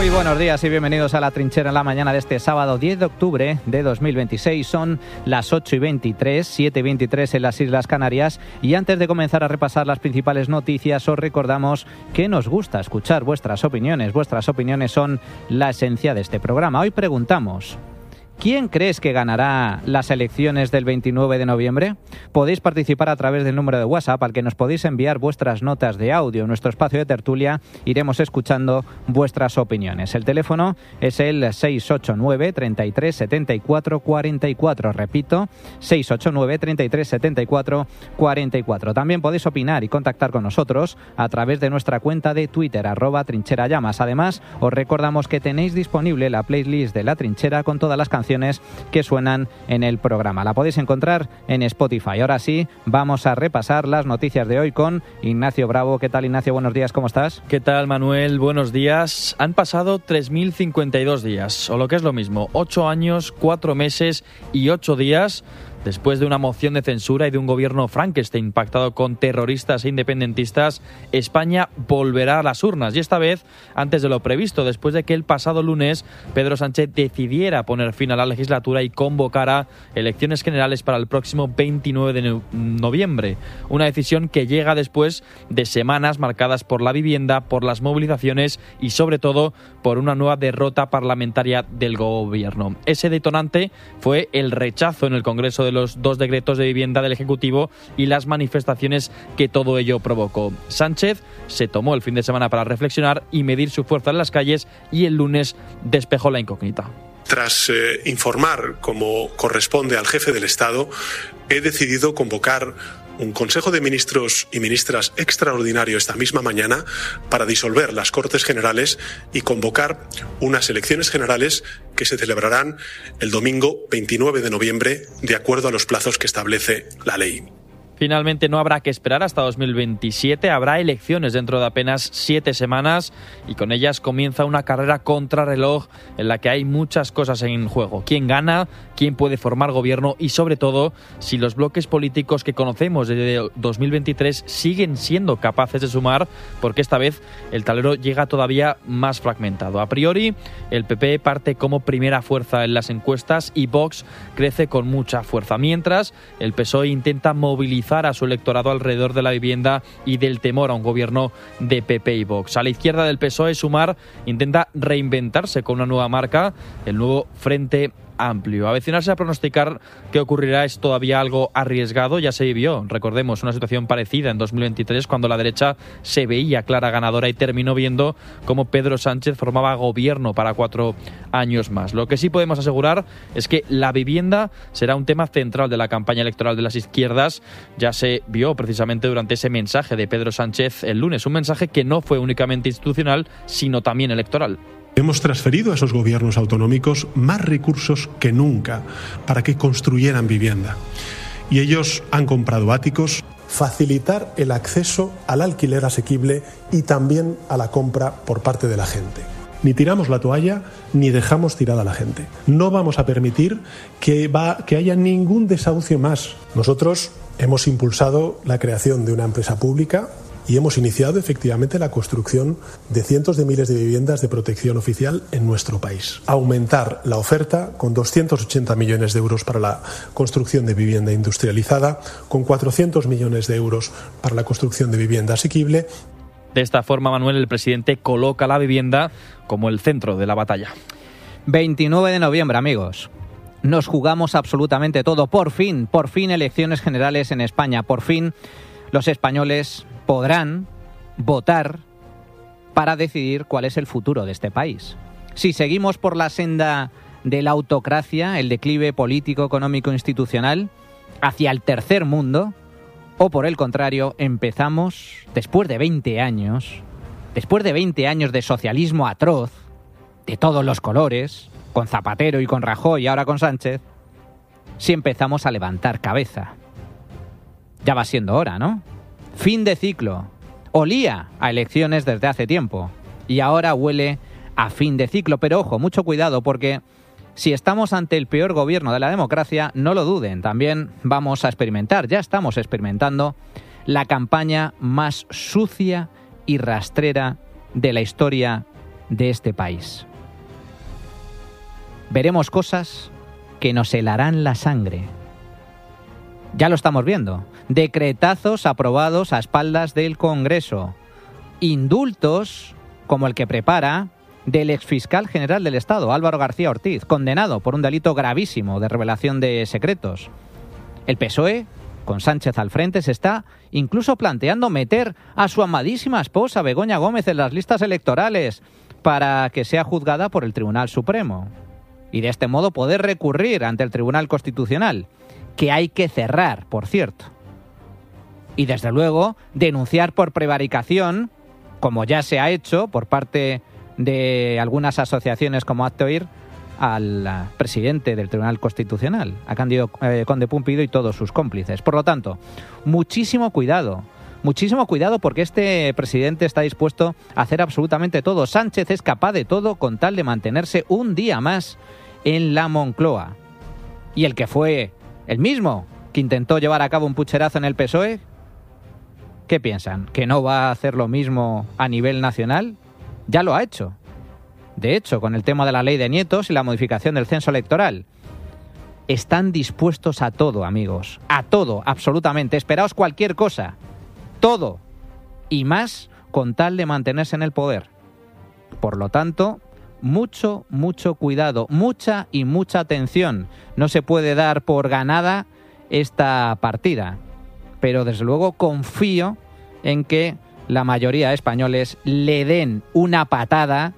Muy buenos días y bienvenidos a La Trinchera en la mañana de este sábado 10 de octubre de 2026. Son las 8:23, 7:23 en las Islas Canarias. Y antes de comenzar a repasar las principales noticias, os recordamos que nos gusta escuchar vuestras opiniones. Vuestras opiniones son la esencia de este programa. Hoy preguntamos: ¿quién crees que ganará las elecciones del 29 de noviembre? Podéis participar a través del número de WhatsApp al que nos podéis enviar vuestras notas de audio. En nuestro espacio de tertulia iremos escuchando vuestras opiniones. El teléfono es el 689 33 74 44. Repito, 689 33 74 44. También podéis opinar y contactar con nosotros a través de nuestra cuenta de Twitter, @trincherallamas. Además, os recordamos que tenéis disponible la playlist de La Trinchera con todas las canciones que suenan en el programa. La podéis encontrar en Spotify. Ahora sí, vamos a repasar las noticias de hoy con Ignacio Bravo. ¿Qué tal, Ignacio? Buenos días, ¿cómo estás? ¿Qué tal, Manuel? Buenos días. Han pasado 3.052 días, o lo que es lo mismo, 8 años, 4 meses y 8 días... Después de una moción de censura y de un gobierno Frankenstein pactado con terroristas e independentistas, España volverá a las urnas. Y esta vez antes de lo previsto, después de que el pasado lunes Pedro Sánchez decidiera poner fin a la legislatura y convocara elecciones generales para el próximo 29 de noviembre. Una decisión que llega después de semanas marcadas por la vivienda, por las movilizaciones y sobre todo por una nueva derrota parlamentaria del gobierno. Ese detonante fue el rechazo en el Congreso de los 2 decretos de vivienda del Ejecutivo y las manifestaciones que todo ello provocó. Sánchez se tomó el fin de semana para reflexionar y medir su fuerza en las calles y el lunes despejó la incógnita. Tras informar, como corresponde al jefe del Estado, he decidido convocar un Consejo de Ministros y Ministras extraordinario esta misma mañana para disolver las Cortes Generales y convocar unas elecciones generales que se celebrarán el domingo 29 de noviembre, de acuerdo a los plazos que establece la ley. Finalmente no habrá que esperar hasta 2027, habrá elecciones dentro de apenas 7 semanas y con ellas comienza una carrera contrarreloj en la que hay muchas cosas en juego. ¿Quién gana? ¿Quién puede formar gobierno? Y sobre todo, si los bloques políticos que conocemos desde 2023 siguen siendo capaces de sumar, porque esta vez el tablero llega todavía más fragmentado. A priori, el PP parte como primera fuerza en las encuestas y Vox crece con mucha fuerza, mientras el PSOE intenta movilizar a su electorado alrededor de la vivienda y del temor a un gobierno de PP y Vox. A la izquierda del PSOE, Sumar intenta reinventarse con una nueva marca, el nuevo Frente Amplio. Avecinarse a pronosticar qué ocurrirá es todavía algo arriesgado. Ya se vivió, recordemos, una situación parecida en 2023 cuando la derecha se veía clara ganadora y terminó viendo cómo Pedro Sánchez formaba gobierno para 4 años más. Lo que sí podemos asegurar es que la vivienda será un tema central de la campaña electoral de las izquierdas. Ya se vio precisamente durante ese mensaje de Pedro Sánchez el lunes, un mensaje que no fue únicamente institucional, sino también electoral. Hemos transferido a esos gobiernos autonómicos más recursos que nunca para que construyeran vivienda. Y ellos han comprado áticos. Facilitar el acceso al alquiler asequible y también a la compra por parte de la gente. Ni tiramos la toalla ni dejamos tirada a la gente. No vamos a permitir que haya ningún desahucio más. Nosotros hemos impulsado la creación de una empresa pública y hemos iniciado efectivamente la construcción de cientos de miles de viviendas de protección oficial en nuestro país. Aumentar la oferta con 280 millones de euros para la construcción de vivienda industrializada, con 400 millones de euros para la construcción de vivienda asequible. De esta forma, Manuel, el presidente coloca la vivienda como el centro de la batalla. 29 de noviembre, amigos. Nos jugamos absolutamente todo. Por fin elecciones generales en España. Por fin los españoles podrán votar para decidir cuál es el futuro de este país. Si seguimos por la senda de la autocracia, el declive político, económico, institucional, hacia el tercer mundo, o por el contrario, empezamos, después de 20 años de socialismo atroz, de todos los colores, con Zapatero y con Rajoy y ahora con Sánchez, si empezamos a levantar cabeza. Ya va siendo hora, ¿no? Fin de ciclo. Olía a elecciones desde hace tiempo y ahora huele a fin de ciclo. Pero ojo, mucho cuidado, porque si estamos ante el peor gobierno de la democracia, no lo duden, también vamos a experimentar, ya estamos experimentando la campaña más sucia y rastrera de la historia de este país. Veremos cosas que nos helarán la sangre. Ya lo estamos viendo. Decretazos aprobados a espaldas del Congreso. Indultos, como el que prepara, del exfiscal general del Estado, Álvaro García Ortiz, condenado por un delito gravísimo de revelación de secretos. El PSOE, con Sánchez al frente, se está incluso planteando meter a su amadísima esposa, Begoña Gómez, en las listas electorales para que sea juzgada por el Tribunal Supremo. Y de este modo poder recurrir ante el Tribunal Constitucional, que hay que cerrar, por cierto. Y desde luego denunciar por prevaricación, como ya se ha hecho por parte de algunas asociaciones como Hazte Oír, al presidente del Tribunal Constitucional, a Cándido Conde Pumpido y todos sus cómplices. Por lo tanto, muchísimo cuidado porque este presidente está dispuesto a hacer absolutamente todo. Sánchez es capaz de todo con tal de mantenerse un día más en la Moncloa. Y el que fue el mismo que intentó llevar a cabo un pucherazo en el PSOE, ¿qué piensan? ¿Que no va a hacer lo mismo a nivel nacional? Ya lo ha hecho. De hecho, con el tema de la ley de nietos y la modificación del censo electoral. Están dispuestos a todo, amigos. A todo, absolutamente. Esperaos cualquier cosa. Todo. Y más con tal de mantenerse en el poder. Por lo tanto, mucho cuidado. Mucha atención. No se puede dar por ganada esta partida. Pero desde luego confío en que la mayoría de españoles le den una patada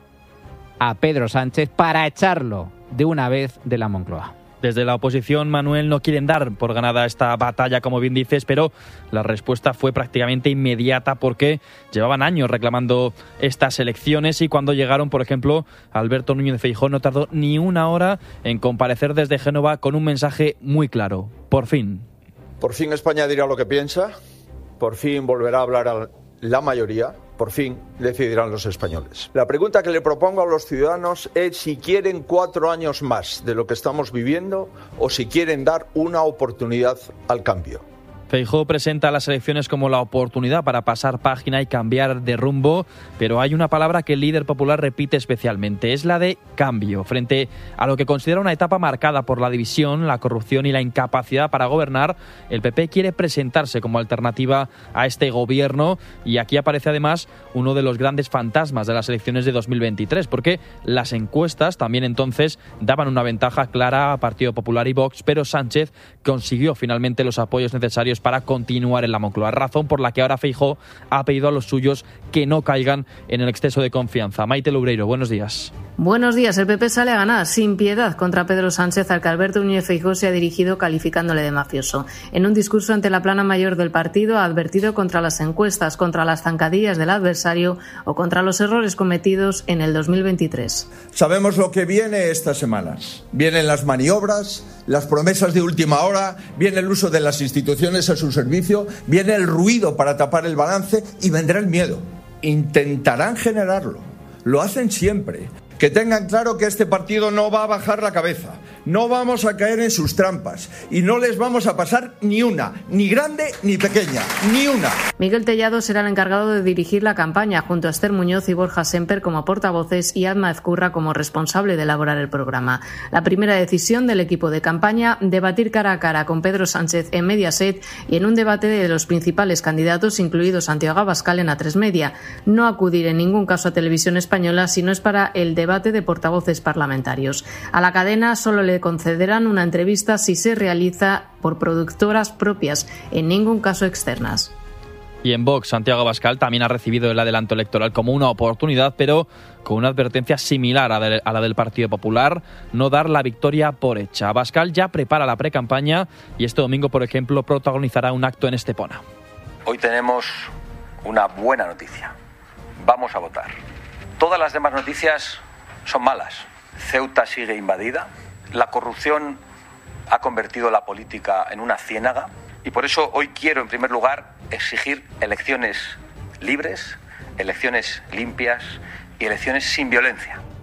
a Pedro Sánchez para echarlo de una vez de la Moncloa. Desde la oposición, Manuel, no quieren dar por ganada esta batalla, como bien dices, pero la respuesta fue prácticamente inmediata porque llevaban años reclamando estas elecciones y cuando llegaron, por ejemplo, Alberto Núñez Feijóo no tardó ni una hora en comparecer desde Génova con un mensaje muy claro. Por fin. Por fin España dirá lo que piensa, por fin volverá a hablar a la mayoría, por fin decidirán los españoles. La pregunta que le propongo a los ciudadanos es si quieren 4 años más de lo que estamos viviendo o si quieren dar una oportunidad al cambio. Feijóo presenta las elecciones como la oportunidad para pasar página y cambiar de rumbo, pero hay una palabra que el líder popular repite especialmente, es la de cambio. Frente a lo que considera una etapa marcada por la división, la corrupción y la incapacidad para gobernar, el PP quiere presentarse como alternativa a este gobierno y aquí aparece además uno de los grandes fantasmas de las elecciones de 2023, porque las encuestas también entonces daban una ventaja clara a Partido Popular y Vox, pero Sánchez consiguió finalmente los apoyos necesarios para continuar en la Moncloa, razón por la que ahora Feijóo ha pedido a los suyos que no caigan en el exceso de confianza. Maite Loureiro, buenos días. Buenos días. El PP sale a ganar sin piedad contra Pedro Sánchez, al que Alberto Núñez Feijóo se ha dirigido calificándole de mafioso. En un discurso ante la plana mayor del partido ha advertido contra las encuestas, contra las zancadillas del adversario o contra los errores cometidos en el 2023. Sabemos lo que viene estas semanas. Vienen las maniobras, las promesas de última hora, viene el uso de las instituciones a su servicio, viene el ruido para tapar el balance y vendrá el miedo. Intentarán generarlo. Lo hacen siempre. Que tengan claro que este partido no va a bajar la cabeza, no vamos a caer en sus trampas y no les vamos a pasar ni una, ni grande ni pequeña, ni una. Miguel Tellado será el encargado de dirigir la campaña junto a Esther Muñoz y Borja Semper como portavoces y Adma Ezcurra como responsable de elaborar el programa. La primera decisión del equipo de campaña, debatir cara a cara con Pedro Sánchez en Mediaset y en un debate de los principales candidatos, incluido Santiago Abascal en A3 Media. No acudir en ningún caso a Televisión Española si no es para el debate de portavoces parlamentarios. A la cadena solo le concederán una entrevista si se realiza por productoras propias, en ningún caso externas. Y en Vox, Santiago Abascal también ha recibido el adelanto electoral como una oportunidad, pero con una advertencia similar a la del Partido Popular, no dar la victoria por hecha. Abascal ya prepara la precampaña y este domingo, por ejemplo, protagonizará un acto en Estepona. Hoy tenemos una buena noticia. Vamos a votar. Todas las demás noticias son malas. Ceuta sigue invadida, la corrupción ha convertido la política en una ciénaga y por eso hoy quiero, en primer lugar, exigir elecciones libres, elecciones limpias y elecciones sin violencia.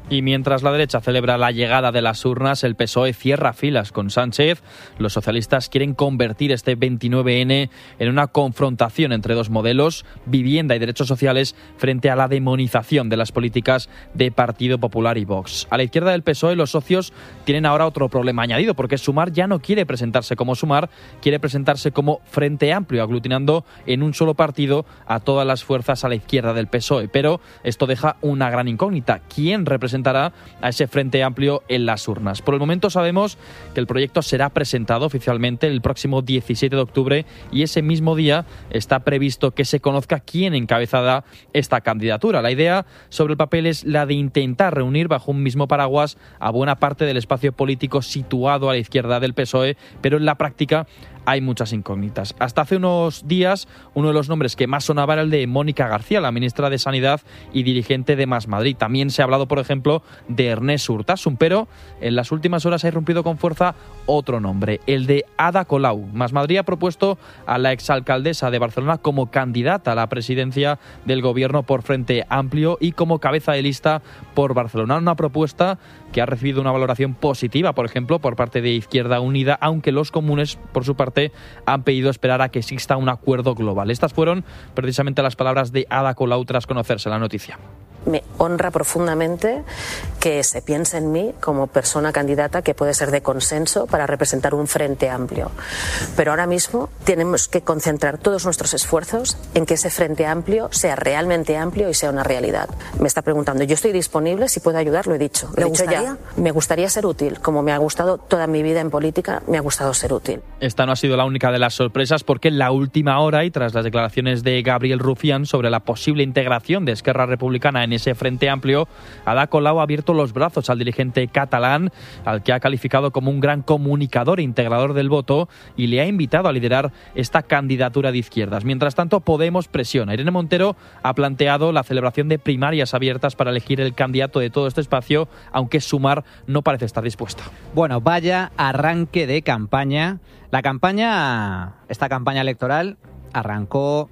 Y mientras la derecha celebra la llegada de las urnas, el PSOE cierra filas con Sánchez. Los socialistas quieren convertir este 29N en una confrontación entre dos modelos, vivienda y derechos sociales, frente a la demonización de las políticas de Partido Popular y Vox. A la izquierda del PSOE, los socios tienen ahora otro problema añadido, porque Sumar ya no quiere presentarse como Sumar, quiere presentarse como Frente Amplio, aglutinando en un solo partido a todas las fuerzas a la izquierda del PSOE. Pero esto deja una gran incógnita. ¿Quién representará a ese Frente Amplio en las urnas? Por el momento sabemos que el proyecto será presentado oficialmente el próximo 17 de octubre y ese mismo día está previsto que se conozca quién encabezará esta candidatura. La idea sobre el papel es la de intentar reunir bajo un mismo paraguas a buena parte del espacio político situado a la izquierda del PSOE, pero en la práctica hay muchas incógnitas. Hasta hace unos días, uno de los nombres que más sonaba era el de Mónica García, la ministra de Sanidad y dirigente de Más Madrid. También se ha hablado, por ejemplo, de Ernest Urtasun, pero en las últimas horas ha irrumpido con fuerza otro nombre, el de Ada Colau. Más Madrid ha propuesto a la exalcaldesa de Barcelona como candidata a la presidencia del gobierno por Frente Amplio y como cabeza de lista por Barcelona. Una propuesta que ha recibido una valoración positiva, por ejemplo, por parte de Izquierda Unida, aunque los comunes, por su parte, han pedido esperar a que exista un acuerdo global. Estas fueron precisamente las palabras de Ada Colau tras conocerse la noticia. Me honra profundamente que se piense en mí como persona candidata que puede ser de consenso para representar un frente amplio. Pero ahora mismo tenemos que concentrar todos nuestros esfuerzos en que ese frente amplio sea realmente amplio y sea una realidad. Me está preguntando, yo estoy disponible, si puedo ayudar, lo he dicho. ¿Le gustaría? Me gustaría ser útil, como me ha gustado toda mi vida en política, me ha gustado ser útil. Esta no ha sido la única de las sorpresas, porque en la última hora y tras las declaraciones de Gabriel Rufián sobre la posible integración de Esquerra Republicana en ese Frente Amplio, Ada Colau ha abierto los brazos al dirigente catalán, al que ha calificado como un gran comunicador e integrador del voto, y le ha invitado a liderar esta candidatura de izquierdas. Mientras tanto, Podemos presiona. Irene Montero ha planteado la celebración de primarias abiertas para elegir el candidato de todo este espacio, aunque Sumar no parece estar dispuesta. Bueno, vaya arranque de campaña. Esta campaña electoral arrancó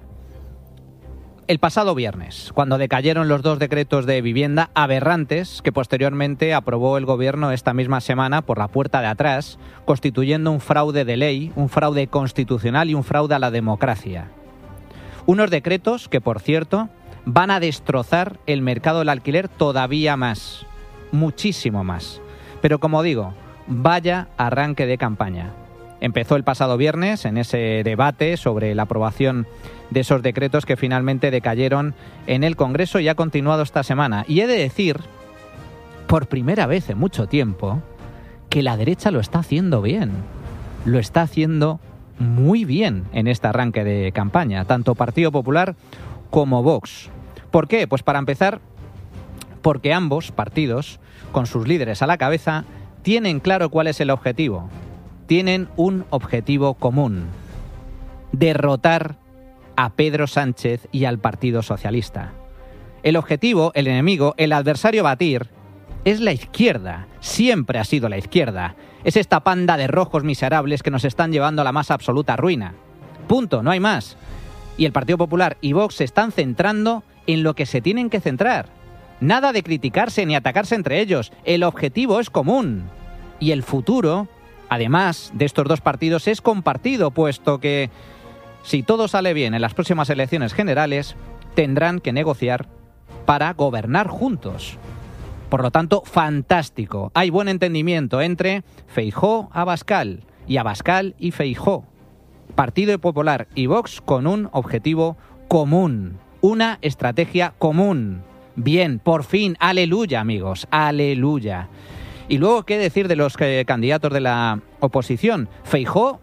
el pasado viernes, cuando decayeron los dos decretos de vivienda aberrantes que posteriormente aprobó el Gobierno esta misma semana por la puerta de atrás, constituyendo un fraude de ley, un fraude constitucional y un fraude a la democracia. Unos decretos que, por cierto, van a destrozar el mercado del alquiler todavía más, muchísimo más. Pero como digo, vaya arranque de campaña. Empezó el pasado viernes en ese debate sobre la aprobación de esos decretos que finalmente decayeron en el Congreso y ha continuado esta semana. Y he de decir, por primera vez en mucho tiempo, que la derecha lo está haciendo bien. Lo está haciendo muy bien en este arranque de campaña, tanto Partido Popular como Vox. ¿Por qué? Pues para empezar, porque ambos partidos, con sus líderes a la cabeza, tienen claro cuál es el objetivo. Tienen un objetivo común: derrotar a Pedro Sánchez y al Partido Socialista. El objetivo, el enemigo, el adversario a batir es la izquierda. Siempre ha sido la izquierda. Es esta panda de rojos miserables que nos están llevando a la más absoluta ruina. Punto, no hay más. Y el Partido Popular y Vox se están centrando en lo que se tienen que centrar. Nada de criticarse ni atacarse entre ellos. El objetivo es común. Y el futuro, además de estos dos partidos, es compartido, puesto que, si todo sale bien en las próximas elecciones generales, tendrán que negociar para gobernar juntos. Por lo tanto, fantástico. Hay buen entendimiento entre Feijóo, Abascal, y Abascal y Feijóo. Partido Popular y Vox con un objetivo común, una estrategia común. Bien, por fin, aleluya, amigos, aleluya. Y luego, ¿qué decir de los candidatos de la oposición? Feijóo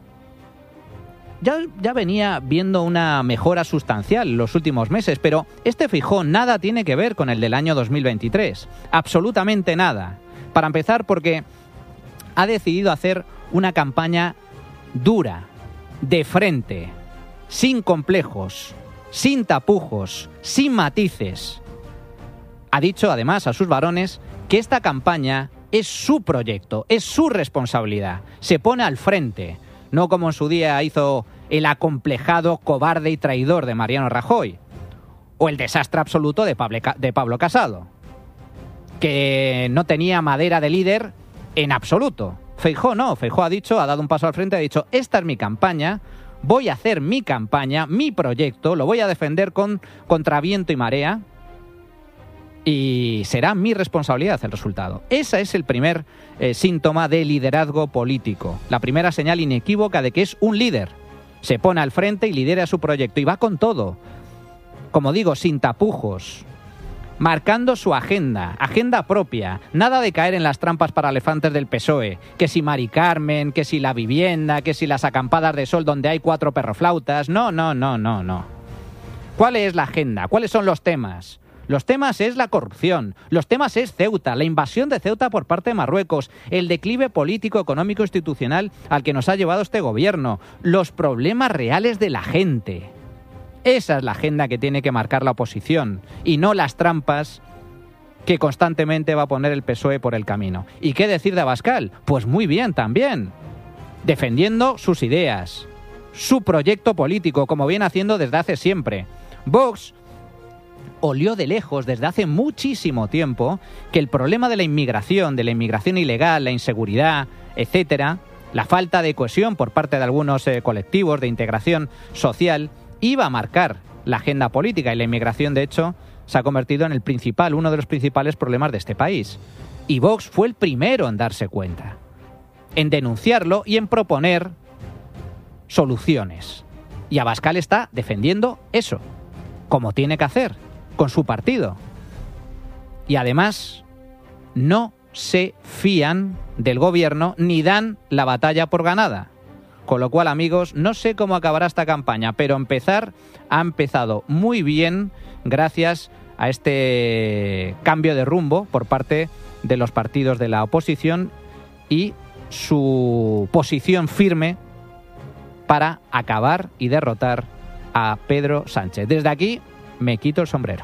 ya venía viendo una mejora sustancial en los últimos meses, pero este Feijóo nada tiene que ver con el del año 2023. Absolutamente nada. Para empezar, porque ha decidido hacer una campaña dura, de frente, sin complejos, sin tapujos, sin matices. Ha dicho, además, a sus varones que esta campaña es su proyecto, es su responsabilidad. Se pone al frente, no como en su día hizo el acomplejado, cobarde y traidor de Mariano Rajoy, o el desastre absoluto de Pablo Casado. que no tenía madera de líder en absoluto. Feijóo no, Feijóo ha dado un paso al frente, ha dicho, esta es mi campaña, voy a hacer mi campaña, mi proyecto, lo voy a defender contra viento y marea y será mi responsabilidad el resultado. Ese es el primer síntoma de liderazgo político, la primera señal inequívoca de que es un líder. Se pone al frente y lidera su proyecto y va con todo, como digo, sin tapujos, marcando su agenda propia, nada de caer en las trampas para elefantes del PSOE, que si Mari Carmen, que si la vivienda, que si las acampadas de sol donde hay 4 perroflautas, no. ¿Cuál es la agenda? ¿Cuáles son los temas? Los temas es la corrupción, los temas es Ceuta, la invasión de Ceuta por parte de Marruecos, el declive político, económico, institucional al que nos ha llevado este gobierno, los problemas reales de la gente. Esa es la agenda que tiene que marcar la oposición y no las trampas que constantemente va a poner el PSOE por el camino. ¿Y qué decir de Abascal? Pues muy bien también, defendiendo sus ideas, su proyecto político, como viene haciendo desde hace siempre. Vox olió de lejos desde hace muchísimo tiempo que el problema de la inmigración ilegal, la inseguridad, etcétera, la falta de cohesión por parte de algunos colectivos de integración social, iba a marcar la agenda política y la inmigración, de hecho, se ha convertido en uno de los principales problemas de este país. Y Vox fue el primero en darse cuenta, en denunciarlo y en proponer soluciones. Y Abascal está defendiendo eso, como tiene que hacer, con su partido. Y además, no se fían del gobierno ni dan la batalla por ganada. Con lo cual, amigos, no sé cómo acabará esta campaña, pero ha empezado muy bien gracias a este cambio de rumbo por parte de los partidos de la oposición y su posición firme para acabar y derrotar a Pedro Sánchez. Desde aquí me quito el sombrero.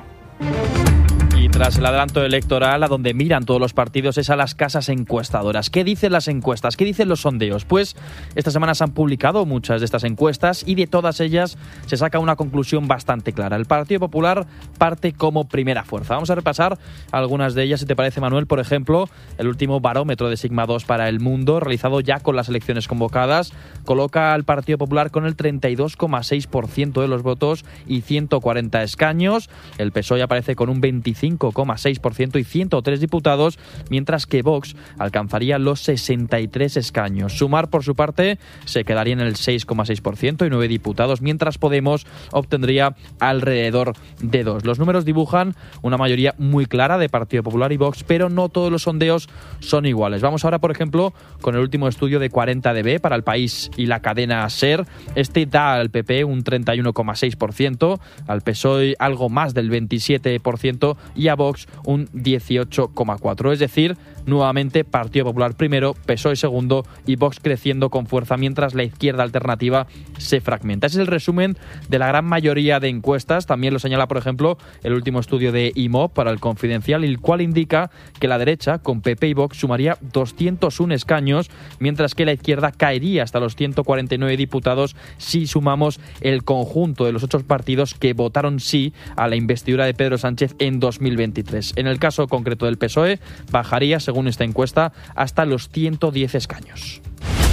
Y tras el adelanto electoral, a donde miran todos los partidos es a las casas encuestadoras. ¿Qué dicen las encuestas? ¿Qué dicen los sondeos? Pues esta semana se han publicado muchas de estas encuestas y de todas ellas se saca una conclusión bastante clara. El Partido Popular parte como primera fuerza. Vamos a repasar algunas de ellas, si te parece, Manuel. Por ejemplo, el último barómetro de Sigma 2 para El Mundo, realizado ya con las elecciones convocadas, coloca al Partido Popular con el 32,6% de los votos y 140 escaños. El PSOE aparece con un 25,6% y 103 diputados, mientras que Vox alcanzaría los 63 escaños. Sumar, por su parte, se quedaría en el 6,6% y 9 diputados, mientras Podemos obtendría alrededor de 2. Los números dibujan una mayoría muy clara de Partido Popular y Vox, pero no todos los sondeos son iguales. Vamos ahora, por ejemplo, con el último estudio de 40DB para El País y la cadena SER. Este da al PP un 31,6%, al PSOE algo más del 27% y a Vox un 18,4%. Es decir, nuevamente Partido Popular primero, PSOE segundo y Vox creciendo con fuerza, mientras la izquierda alternativa se fragmenta. Ese es el resumen de la gran mayoría de encuestas. También lo señala, por ejemplo, el último estudio de IMOB para El Confidencial, el cual indica que la derecha, con PP y Vox, sumaría 201 escaños, mientras que la izquierda caería hasta los 149 diputados si sumamos el conjunto de los 8 partidos que votaron sí a la investidura de Pedro Sánchez en 2023. En el caso concreto del PSOE, bajaría, según esta encuesta, hasta los 110 escaños.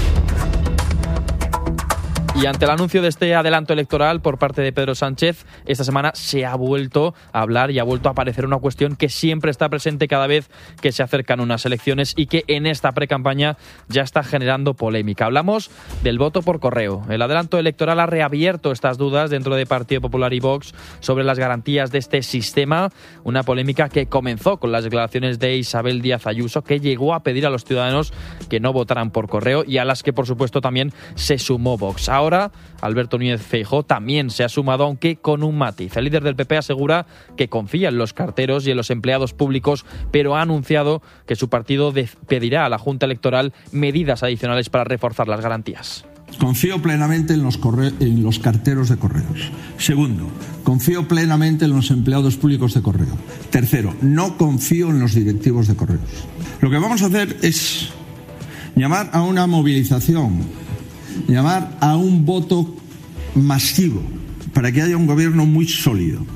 Y ante el anuncio de este adelanto electoral por parte de Pedro Sánchez, esta semana se ha vuelto a hablar y ha vuelto a aparecer una cuestión que siempre está presente cada vez que se acercan unas elecciones y que en esta precampaña ya está generando polémica. Hablamos del voto por correo. El adelanto electoral ha reabierto estas dudas dentro de Partido Popular y Vox sobre las garantías de este sistema, una polémica que comenzó con las declaraciones de Isabel Díaz Ayuso, que llegó a pedir a los ciudadanos que no votaran por correo y a las que, por supuesto, también se sumó Vox. Ahora, Alberto Núñez Feijóo también se ha sumado, aunque con un matiz. El líder del PP asegura que confía en los carteros y en los empleados públicos, pero ha anunciado que su partido pedirá a la Junta Electoral medidas adicionales para reforzar las garantías. Confío plenamente en los carteros de correos. Segundo, confío plenamente en los empleados públicos de correo. Tercero, no confío en los directivos de correos. Lo que vamos a hacer es llamar a una movilización, llamar a un voto masivo para que haya un gobierno muy sólido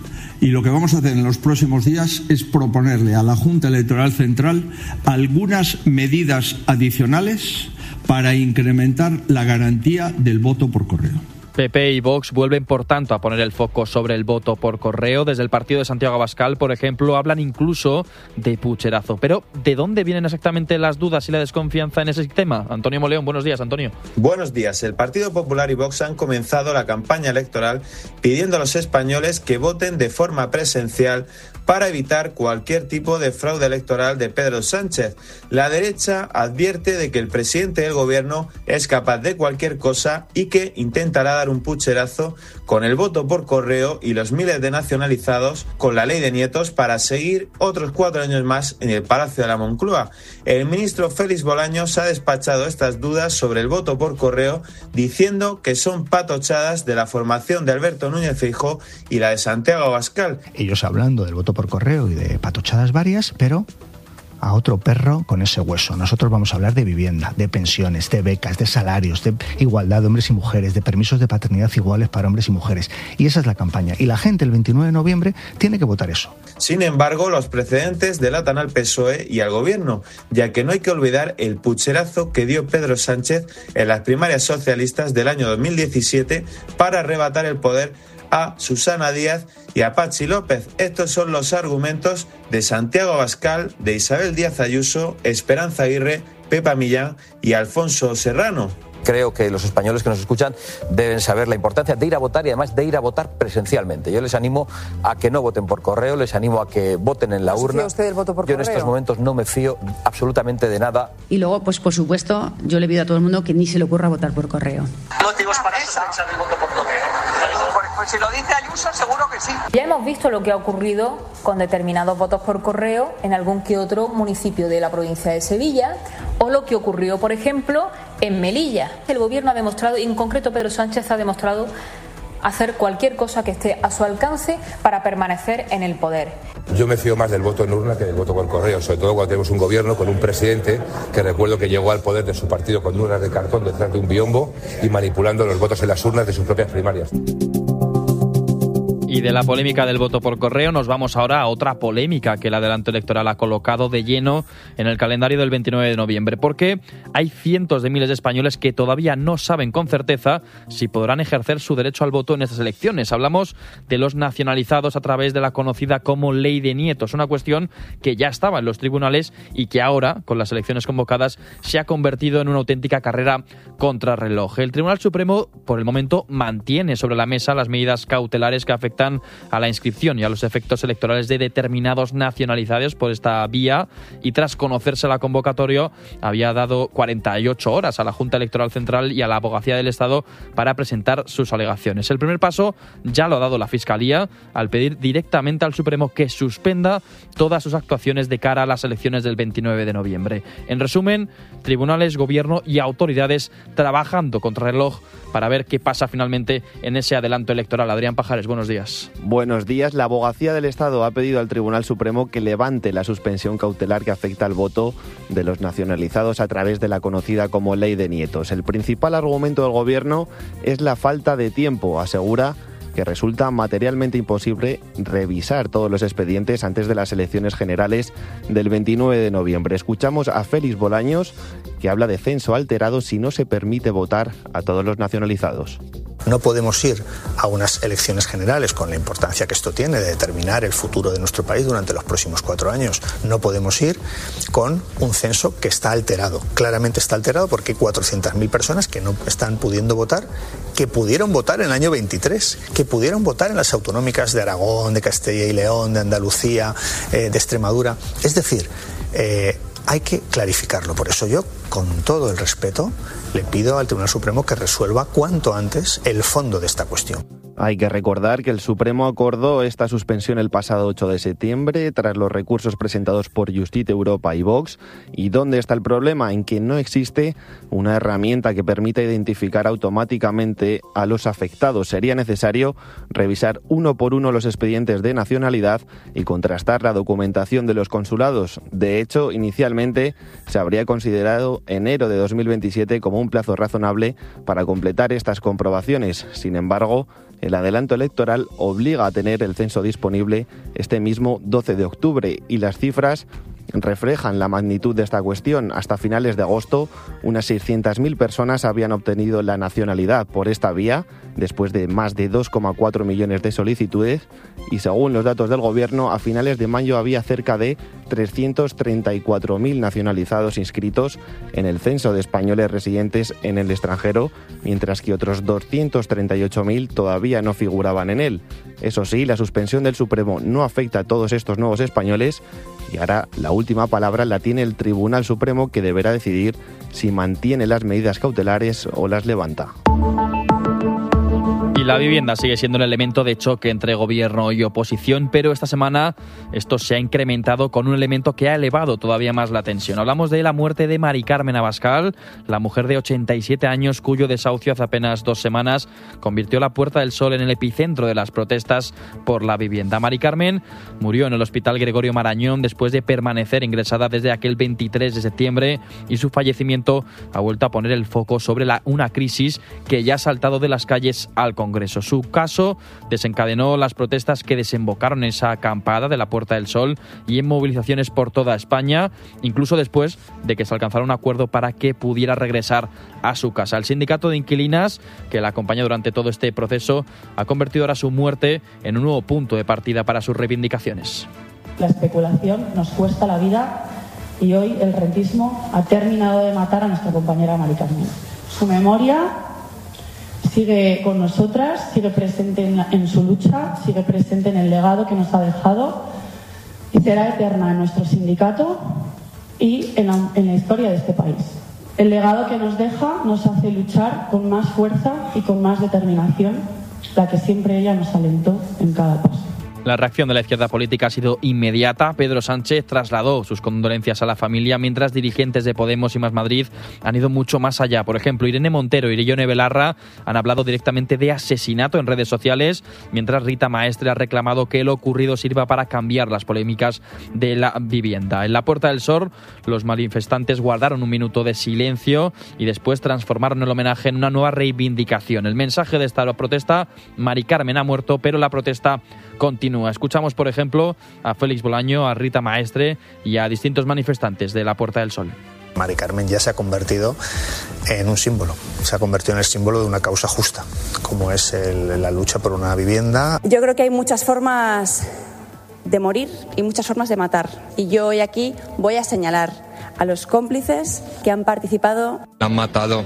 Y lo que vamos a hacer en los próximos días es proponerle a la Junta Electoral Central algunas medidas adicionales para incrementar la garantía del voto por correo. PP y Vox vuelven, por tanto, a poner el foco sobre el voto por correo. Desde el partido de Santiago Abascal, por ejemplo, hablan incluso de pucherazo. Pero, ¿de dónde vienen exactamente las dudas y la desconfianza en ese sistema? Antonio Moleón, buenos días, Antonio. Buenos días. El Partido Popular y Vox han comenzado la campaña electoral pidiendo a los españoles que voten de forma presencial para evitar cualquier tipo de fraude electoral de Pedro Sánchez. La derecha advierte de que el presidente del gobierno es capaz de cualquier cosa y que intentará dar un pucherazo con el voto por correo y los miles de nacionalizados con la ley de nietos para seguir otros 4 años más en el Palacio de la Moncloa. El ministro Félix Bolaños ha despachado estas dudas sobre el voto por correo diciendo que son patochadas de la formación de Alberto Núñez Feijóo y la de Santiago Abascal. Ellos hablando del voto por correo y de patochadas varias, pero a otro perro con ese hueso. Nosotros vamos a hablar de vivienda, de pensiones, de becas, de salarios, de igualdad de hombres y mujeres, de permisos de paternidad iguales para hombres y mujeres. Y esa es la campaña. Y la gente el 29 de noviembre tiene que votar eso. Sin embargo, los precedentes delatan al PSOE y al gobierno, ya que no hay que olvidar el pucherazo que dio Pedro Sánchez en las primarias socialistas del año 2017 para arrebatar el poder a Susana Díaz y a Patxi López. Estos son los argumentos de Santiago Abascal, de Isabel Díaz Ayuso, Esperanza Aguirre, Pepa Millán y Alfonso Serrano. Creo que los españoles que nos escuchan deben saber la importancia de ir a votar y además de ir a votar presencialmente. Yo les animo a que no voten por correo, les animo a que voten en la urna. ¿Usted el voto por Yo correo? en estos momentos no me fío absolutamente de nada. Y luego, pues por supuesto, yo le pido a todo el mundo que ni se le ocurra votar por correo. ¿Motivos para suspensar el voto por correo? Pues si lo dice Ayuso, seguro que sí. Ya hemos visto lo que ha ocurrido con determinados votos por correo en algún que otro municipio de la provincia de Sevilla, o lo que ocurrió, por ejemplo, en Melilla. El gobierno ha demostrado, y en concreto Pedro Sánchez ha demostrado, hacer cualquier cosa que esté a su alcance para permanecer en el poder. Yo me fío más del voto en urna que del voto por correo, sobre todo cuando tenemos un gobierno con un presidente que recuerdo que llegó al poder de su partido con urnas de cartón detrás de un biombo y manipulando los votos en las urnas de sus propias primarias. Y de la polémica del voto por correo nos vamos ahora a otra polémica que el adelanto electoral ha colocado de lleno en el calendario del 29 de noviembre, porque hay cientos de miles de españoles que todavía no saben con certeza si podrán ejercer su derecho al voto en estas elecciones. Hablamos de los nacionalizados a través de la conocida como Ley de Nietos, una cuestión que ya estaba en los tribunales y que ahora, con las elecciones convocadas, se ha convertido en una auténtica carrera contrarreloj. El Tribunal Supremo, por el momento, mantiene sobre la mesa las medidas cautelares que afectan a la inscripción y a los efectos electorales de determinados nacionalizados por esta vía, y tras conocerse la convocatoria había dado 48 horas a la Junta Electoral Central y a la Abogacía del Estado para presentar sus alegaciones. El primer paso ya lo ha dado la Fiscalía al pedir directamente al Supremo que suspenda todas sus actuaciones de cara a las elecciones del 29 de noviembre. En resumen, tribunales, gobierno y autoridades trabajando contra reloj para ver qué pasa finalmente en ese adelanto electoral. Adrián Pajares, buenos días. Buenos días. La Abogacía del Estado ha pedido al Tribunal Supremo que levante la suspensión cautelar que afecta al voto de los nacionalizados a través de la conocida como Ley de Nietos. El principal argumento del Gobierno es la falta de tiempo. Asegura que resulta materialmente imposible revisar todos los expedientes antes de las elecciones generales del 29 de noviembre. Escuchamos a Félix Bolaños, que habla de censo alterado si no se permite votar a todos los nacionalizados. No podemos ir a unas elecciones generales con la importancia que esto tiene de determinar el futuro de nuestro país durante los próximos 4 años. No podemos ir con un censo que está alterado. Claramente está alterado porque hay 400.000 personas que no están pudiendo votar, que pudieron votar en el año 23, que pudieron votar en las autonómicas de Aragón, de Castilla y León, de Andalucía, de Extremadura. Es decir, hay que clarificarlo. Por eso yo, con todo el respeto, le pido al Tribunal Supremo que resuelva cuanto antes el fondo de esta cuestión. Hay que recordar que el Supremo acordó esta suspensión el pasado 8 de septiembre tras los recursos presentados por Justit Europa y Vox. ¿Y dónde está el problema? En que no existe una herramienta que permita identificar automáticamente a los afectados. Sería necesario revisar uno por uno los expedientes de nacionalidad y contrastar la documentación de los consulados. De hecho, inicialmente se habría considerado enero de 2027 como un plazo razonable para completar estas comprobaciones. Sin embargo, El adelanto electoral obliga a tener el censo disponible este mismo 12 de octubre y las cifras reflejan la magnitud de esta cuestión. Hasta finales de agosto, unas 600.000 personas habían obtenido la nacionalidad por esta vía, después de más de 2,4 millones de solicitudes, y según los datos del Gobierno, a finales de mayo había cerca de 334.000 nacionalizados inscritos en el censo de españoles residentes en el extranjero, mientras que otros 238.000 todavía no figuraban en él. Eso sí, la suspensión del Supremo no afecta a todos estos nuevos españoles, y ahora la última palabra la tiene el Tribunal Supremo, que deberá decidir si mantiene las medidas cautelares o las levanta. Y la vivienda sigue siendo un elemento de choque entre gobierno y oposición, pero esta semana esto se ha incrementado con un elemento que ha elevado todavía más la tensión. Hablamos de la muerte de Mari Carmen Abascal, la mujer de 87 años cuyo desahucio hace apenas 2 semanas convirtió la Puerta del Sol en el epicentro de las protestas por la vivienda. Mari Carmen murió en el Hospital Gregorio Marañón después de permanecer ingresada desde aquel 23 de septiembre y su fallecimiento ha vuelto a poner el foco sobre una crisis que ya ha saltado de las calles al Congreso. Su caso desencadenó las protestas que desembocaron en esa acampada de la Puerta del Sol y en movilizaciones por toda España, incluso después de que se alcanzara un acuerdo para que pudiera regresar a su casa. El sindicato de inquilinas, que la acompañó durante todo este proceso, ha convertido ahora su muerte en un nuevo punto de partida para sus reivindicaciones. La especulación nos cuesta la vida y hoy el rentismo ha terminado de matar a nuestra compañera Mari Carmen. Su memoria sigue con nosotras, sigue presente en su lucha, sigue presente en el legado que nos ha dejado y será eterna en nuestro sindicato y en la historia de este país. El legado que nos deja nos hace luchar con más fuerza y con más determinación, la que siempre ella nos alentó en cada paso. La reacción de la izquierda política ha sido inmediata. Pedro Sánchez trasladó sus condolencias a la familia, mientras dirigentes de Podemos y Más Madrid han ido mucho más allá. Por ejemplo, Irene Montero y Irene Belarra han hablado directamente de asesinato en redes sociales, mientras Rita Maestre ha reclamado que lo ocurrido sirva para cambiar las polémicas de la vivienda. En la Puerta del Sol, los manifestantes guardaron un minuto de silencio y después transformaron el homenaje en una nueva reivindicación. El mensaje de esta protesta: Mari Carmen ha muerto, pero la protesta continúa. Escuchamos, por ejemplo, a Félix Bolaño, a Rita Maestre y a distintos manifestantes de la Puerta del Sol. Mari Carmen ya se ha convertido en un símbolo, se ha convertido en el símbolo de una causa justa, como es la lucha por una vivienda. Yo creo que hay muchas formas de morir y muchas formas de matar. Y yo hoy aquí voy a señalar a los cómplices que han participado. La han matado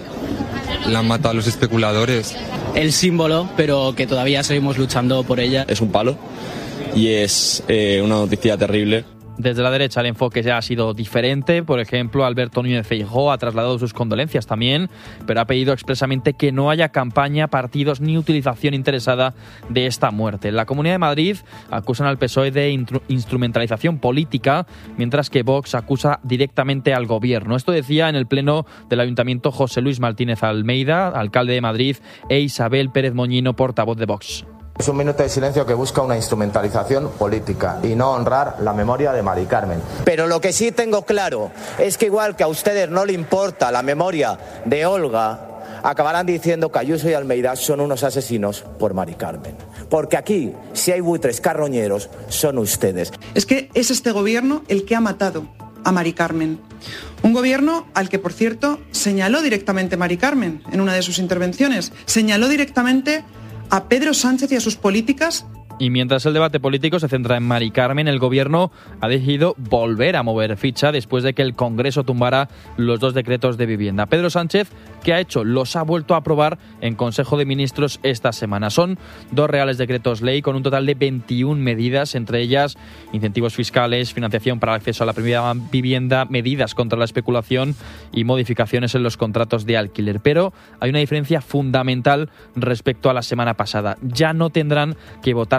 a los especuladores. El símbolo, pero que todavía seguimos luchando por ella. Es un palo y es una noticia terrible. Desde la derecha el enfoque ya ha sido diferente. Por ejemplo, Alberto Núñez Feijóo ha trasladado sus condolencias también, pero ha pedido expresamente que no haya campaña, partidos ni utilización interesada de esta muerte. En la Comunidad de Madrid acusan al PSOE de instrumentalización política, mientras que Vox acusa directamente al Gobierno. Esto decía en el pleno del Ayuntamiento José Luis Martínez Almeida, alcalde de Madrid, e Isabel Pérez Moñino, portavoz de Vox. Es un minuto de silencio que busca una instrumentalización política y no honrar la memoria de Mari Carmen. Pero lo que sí tengo claro es que igual que a ustedes no le importa la memoria de Olga, acabarán diciendo que Ayuso y Almeida son unos asesinos por Mari Carmen. Porque aquí, si hay buitres carroñeros, son ustedes. Es que es este gobierno el que ha matado a Mari Carmen. Un gobierno al que, por cierto, señaló directamente Mari Carmen en una de sus intervenciones. Señaló directamente a Pedro Sánchez y a sus políticas. Y mientras el debate político se centra en Mari Carmen, el Gobierno ha decidido volver a mover ficha después de que el Congreso tumbara los 2 decretos de vivienda. Pedro Sánchez, ¿qué ha hecho? Los ha vuelto a aprobar en Consejo de Ministros esta semana. Son 2 reales decretos ley con un total de 21 medidas, entre ellas incentivos fiscales, financiación para el acceso a la primera vivienda, medidas contra la especulación y modificaciones en los contratos de alquiler. Pero hay una diferencia fundamental respecto a la semana pasada. Ya no tendrán que votarse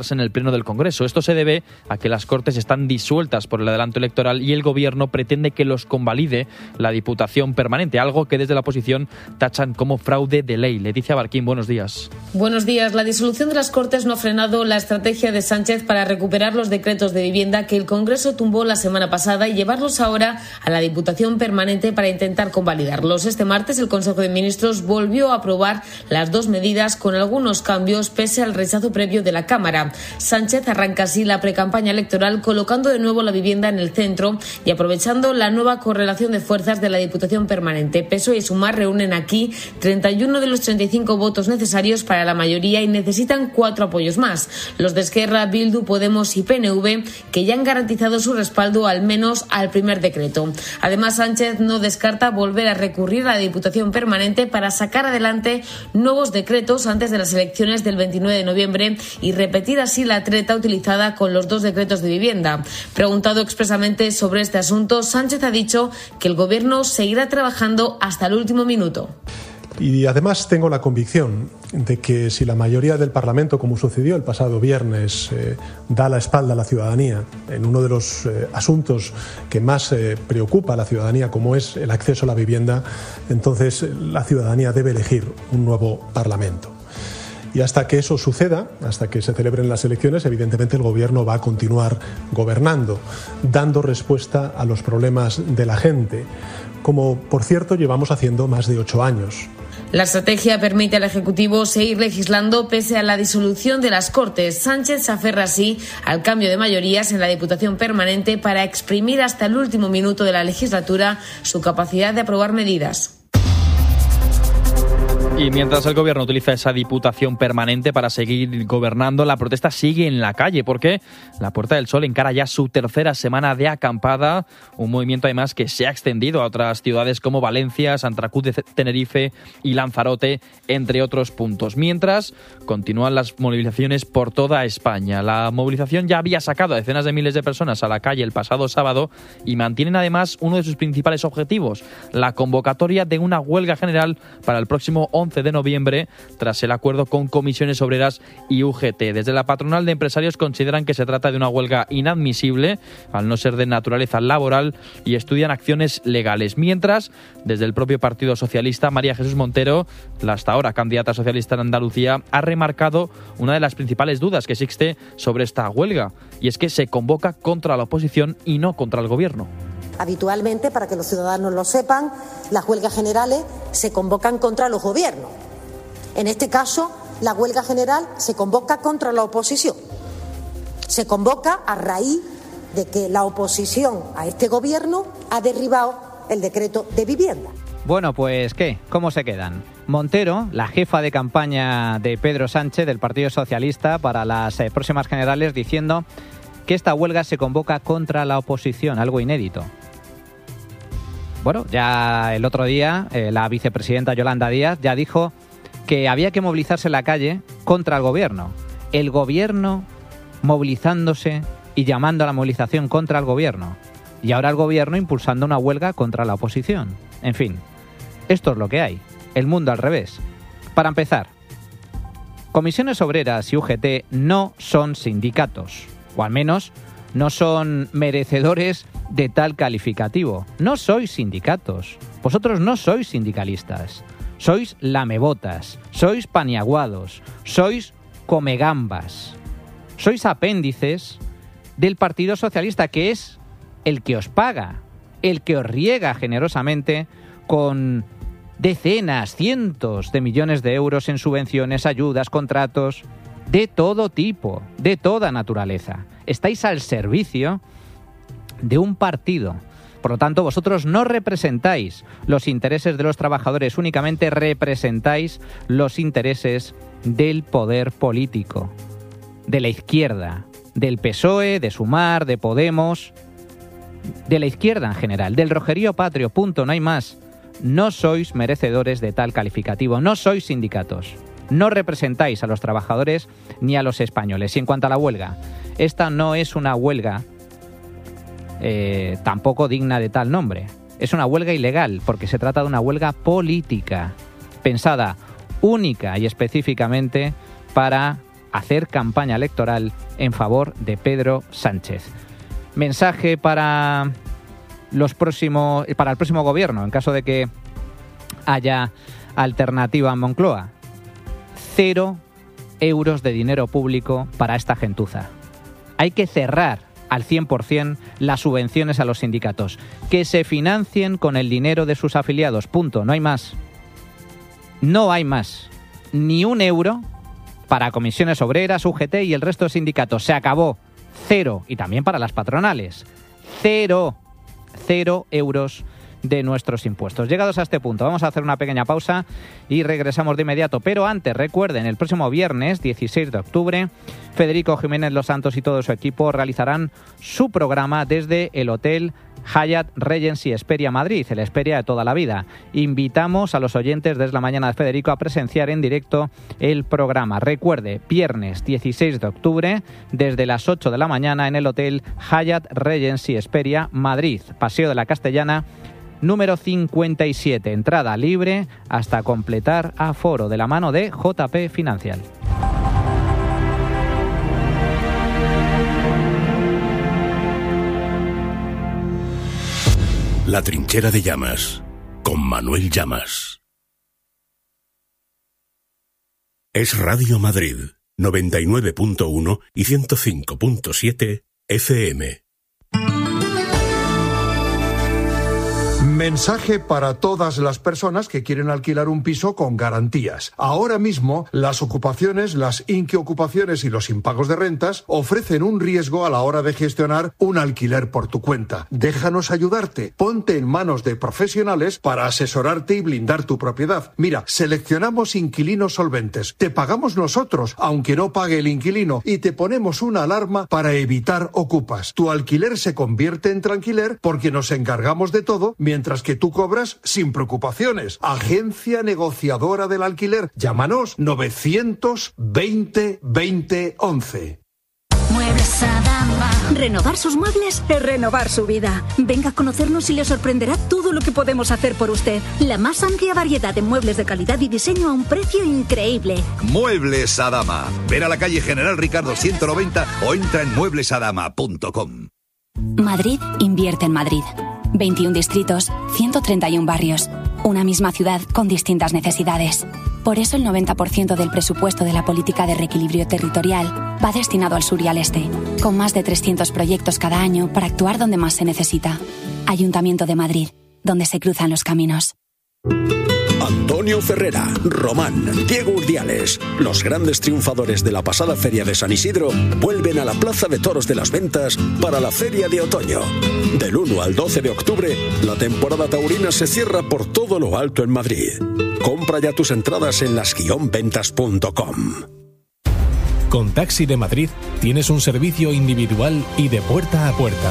votarse en el Pleno del Congreso. Esto se debe a que las Cortes están disueltas por el adelanto electoral y el Gobierno pretende que los convalide la Diputación Permanente, algo que desde la oposición tachan como fraude de ley. Leticia Barquín, buenos días. Buenos días. La disolución de las Cortes no ha frenado la estrategia de Sánchez para recuperar los decretos de vivienda que el Congreso tumbó la semana pasada y llevarlos ahora a la Diputación Permanente para intentar convalidarlos. Este martes el Consejo de Ministros volvió a aprobar las dos medidas con algunos cambios pese al rechazo previo de la Cámara. Sánchez arranca así la precampaña electoral colocando de nuevo la vivienda en el centro y aprovechando la nueva correlación de fuerzas de la Diputación Permanente. PSOE y Sumar reúnen aquí 31 de los 35 votos necesarios para la mayoría y necesitan 4 apoyos más. Los de Esquerra, Bildu, Podemos y PNV, que ya han garantizado su respaldo al menos al primer decreto. Además, Sánchez no descarta volver a recurrir a la Diputación Permanente para sacar adelante nuevos decretos antes de las elecciones del 29 de noviembre y repetir así la treta utilizada con los 2 decretos de vivienda. Preguntado expresamente sobre este asunto, Sánchez ha dicho que el Gobierno seguirá trabajando hasta el último minuto. Y además tengo la convicción de que si la mayoría del Parlamento, como sucedió el pasado viernes, da la espalda a la ciudadanía en uno de los asuntos que más preocupa a la ciudadanía, como es el acceso a la vivienda, entonces la ciudadanía debe elegir un nuevo Parlamento. Y hasta que eso suceda, hasta que se celebren las elecciones, evidentemente el Gobierno va a continuar gobernando, dando respuesta a los problemas de la gente, como por cierto llevamos haciendo más de 8 años. La estrategia permite al Ejecutivo seguir legislando pese a la disolución de las Cortes. Sánchez se aferra así al cambio de mayorías en la Diputación Permanente para exprimir hasta el último minuto de la legislatura su capacidad de aprobar medidas. Y mientras el Gobierno utiliza esa Diputación Permanente para seguir gobernando, la protesta sigue en la calle porque la Puerta del Sol encara ya su tercera semana de acampada, un movimiento además que se ha extendido a otras ciudades como Valencia, Santa Cruz de Tenerife y Lanzarote, entre otros puntos. Mientras continúan las movilizaciones por toda España. La movilización ya había sacado a decenas de miles de personas a la calle el pasado sábado y mantienen además uno de sus principales objetivos, la convocatoria de una huelga general para el próximo 11 de noviembre, tras el acuerdo con comisiones obreras y UGT. Desde la patronal de empresarios consideran que se trata de una huelga inadmisible, al no ser de naturaleza laboral, y estudian acciones legales. Mientras, desde el propio Partido Socialista, María Jesús Montero, la hasta ahora candidata socialista en Andalucía, ha remarcado una de las principales dudas que existe sobre esta huelga, y es que se convoca contra la oposición y no contra el Gobierno. Habitualmente, para que los ciudadanos lo sepan, las huelgas generales se convocan contra los gobiernos. En este caso, la huelga general se convoca contra la oposición. Se convoca a raíz de que la oposición a este gobierno ha derribado el decreto de vivienda. Bueno, pues ¿qué? ¿Cómo se quedan? Montero, la jefa de campaña de Pedro Sánchez, del Partido Socialista, para las próximas generales, diciendo que esta huelga se convoca contra la oposición, algo inédito. Bueno, ya el otro día la vicepresidenta Yolanda Díaz ya dijo que había que movilizarse en la calle contra el Gobierno. El Gobierno movilizándose y llamando a la movilización contra el Gobierno. Y ahora el Gobierno impulsando una huelga contra la oposición. En fin, esto es lo que hay. El mundo al revés. Para empezar, comisiones obreras y UGT no son sindicatos, o al menos no son merecedores de tal calificativo. No sois sindicatos. Vosotros no sois sindicalistas. Sois lamebotas. Sois paniaguados. Sois comegambas. Sois apéndices del Partido Socialista, que es el que os paga, el que os riega generosamente con decenas, cientos de millones de euros en subvenciones, ayudas, contratos, de todo tipo, de toda naturaleza. Estáis al servicio de un partido. Por lo tanto, vosotros no representáis los intereses de los trabajadores, únicamente representáis los intereses del poder político, de la izquierda, del PSOE, de Sumar, de Podemos, de la izquierda en general, del rojerío patrio, punto, no hay más. No sois merecedores de tal calificativo, no sois sindicatos. No representáis a los trabajadores ni a los españoles. Y en cuanto a la huelga, esta no es una huelga tampoco digna de tal nombre. Es una huelga ilegal porque se trata de una huelga política, pensada única y específicamente para hacer campaña electoral en favor de Pedro Sánchez. Mensaje para el próximo gobierno, en caso de que haya alternativa en Moncloa. 0 euros de dinero público para esta gentuza. Hay que cerrar al 100% las subvenciones a los sindicatos. Que se financien con el dinero de sus afiliados. Punto. No hay más. No hay más. Ni 1 euro para comisiones obreras, UGT y el resto de sindicatos. Se acabó. 0. Y también para las patronales. 0 euros de nuestros impuestos. Llegados a este punto, vamos a hacer una pequeña pausa y regresamos de inmediato. Pero antes, recuerden, el próximo viernes, 16 de octubre, Federico Jiménez Los Santos y todo su equipo realizarán su programa desde el Hotel Hyatt Regency Hesperia Madrid, el Hesperia de toda la vida. Invitamos a los oyentes desde la mañana de Federico a presenciar en directo el programa. Recuerde, viernes 16 de octubre, desde las 8 de la mañana en el Hotel Hyatt Regency Hesperia Madrid, Paseo de la Castellana, número 57. Entrada libre hasta completar aforo, de la mano de JP Financial. La Trinchera de Llamas, con Manuel Llamas. Es Radio Madrid, 99.1 y 105.7 FM. Mensaje para todas las personas que quieren alquilar un piso con garantías. Ahora mismo, las ocupaciones, las inquiocupaciones y los impagos de rentas ofrecen un riesgo a la hora de gestionar un alquiler por tu cuenta. Déjanos ayudarte. Ponte en manos de profesionales para asesorarte y blindar tu propiedad. Mira, seleccionamos inquilinos solventes. Te pagamos nosotros, aunque no pague el inquilino, y te ponemos una alarma para evitar ocupas. Tu alquiler se convierte en tranquiler porque nos encargamos de todo, mientras que tú cobras sin preocupaciones. Agencia negociadora del alquiler. Llámanos 920 20 11. Muebles Adama. Renovar sus muebles es renovar su vida. Venga a conocernos y le sorprenderá todo lo que podemos hacer por usted. La más amplia variedad de muebles de calidad y diseño a un precio increíble. Muebles Adama. Ven a la calle General Ricardo 190 o entra en mueblesadama.com. Madrid invierte en Madrid. 21 distritos, 131 barrios. Una misma ciudad con distintas necesidades. Por eso el 90% del presupuesto de la política de reequilibrio territorial va destinado al sur y al este, con más de 300 proyectos cada año para actuar donde más se necesita. Ayuntamiento de Madrid, donde se cruzan los caminos. Antonio Ferrera, Román, Diego Urdiales, los grandes triunfadores de la pasada Feria de San Isidro, vuelven a la Plaza de Toros de las Ventas para la Feria de Otoño. Del 1 al 12 de octubre, la temporada taurina se cierra por todo lo alto en Madrid. Compra ya tus entradas en las-ventas.com. Con Taxi de Madrid tienes un servicio individual y de puerta a puerta.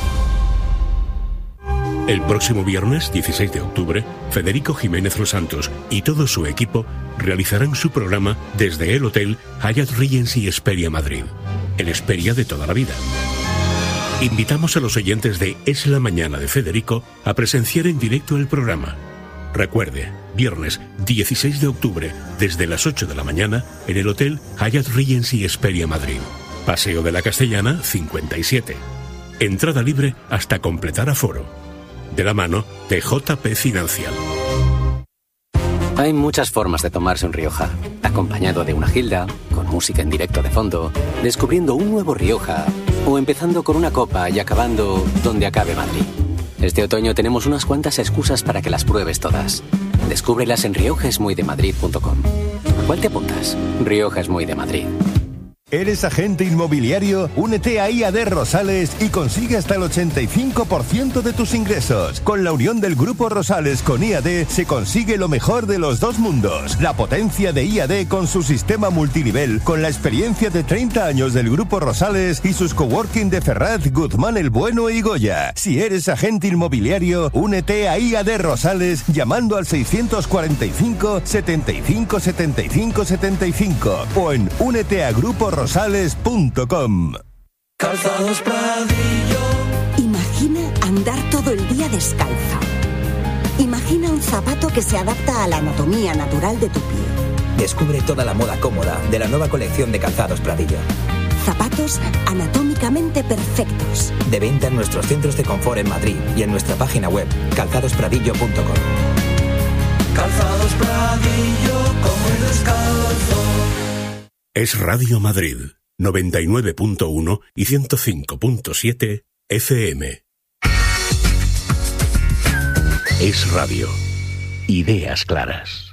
El próximo viernes, 16 de octubre, Federico Jiménez Los Santos y todo su equipo realizarán su programa desde el Hotel Hyatt Regency Hesperia Madrid, el Hesperia de toda la vida. Invitamos a los oyentes de Es la Mañana de Federico a presenciar en directo el programa. Recuerde, viernes 16 de octubre, desde las 8 de la mañana, en el Hotel Hyatt Regency Hesperia Madrid, Paseo de la Castellana 57. Entrada libre hasta completar aforo. De la mano de JP Financial. Hay muchas formas de tomarse un Rioja. Acompañado de una gilda, con música en directo de fondo, descubriendo un nuevo Rioja, o empezando con una copa y acabando donde acabe Madrid. Este otoño tenemos unas cuantas excusas para que las pruebes todas. Descúbrelas en riojaesmuydemadrid.com. ¿Cuál te apuntas? Rioja es muy de Madrid. ¿Eres agente inmobiliario? Únete a IAD Rosales y consigue hasta el 85% de tus ingresos. Con la unión del Grupo Rosales con IAD se consigue lo mejor de los dos mundos. La potencia de IAD con su sistema multinivel, con la experiencia de 30 años del Grupo Rosales y sus coworking de Ferraz, Guzmán el Bueno y Goya. Si eres agente inmobiliario, únete a IAD Rosales llamando al 645 75 75 75 o en úneteagruporosales.com. Calzados Pradillo. Imagina andar todo el día descalza. Imagina un zapato que se adapta a la anatomía natural de tu pie. Descubre toda la moda cómoda de la nueva colección de Calzados Pradillo. Zapatos anatómicamente perfectos. De venta en nuestros centros de confort en Madrid y en nuestra página web calzadospradillo.com. Calzados Pradillo, como el descalzo. Es Radio Madrid, 99.1 y 105.7 FM. Es radio. Ideas claras.